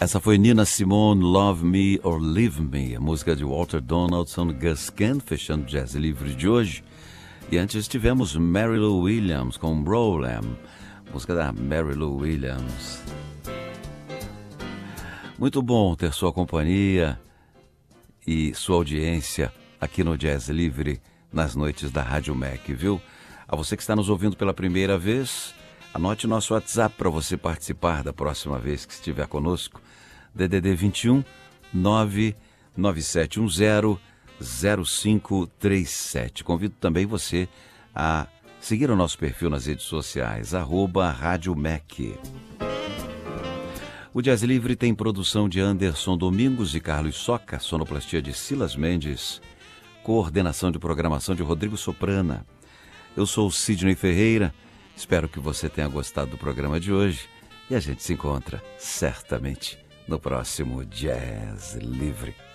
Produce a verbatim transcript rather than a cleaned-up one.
Essa foi Nina Simone, Love Me or Leave Me, a música de Walter Donaldson, Gus Kahn, fechando o Jazz Livre de hoje. E antes tivemos Mary Lou Williams com Brougham, música da Mary Lou Williams. Muito bom ter sua companhia e sua audiência aqui no Jazz Livre, nas noites da Rádio M E C, viu? A você que está nos ouvindo pela primeira vez, anote nosso WhatsApp para você participar da próxima vez que estiver conosco. D D D vinte e um, nove nove sete um zero, zero cinco três sete. Convido também você a seguir o nosso perfil nas redes sociais, arroba Rádio M E C. O Jazz Livre tem produção de Anderson Domingos e Carlos Soca, sonoplastia de Silas Mendes, coordenação de programação de Rodrigo Soprana. Eu sou o Sidney Ferreira, espero que você tenha gostado do programa de hoje e a gente se encontra, certamente, no próximo Jazz Livre.